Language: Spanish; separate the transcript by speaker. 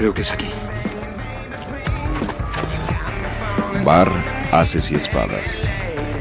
Speaker 1: Creo que es aquí.
Speaker 2: Bar Haces y Espadas.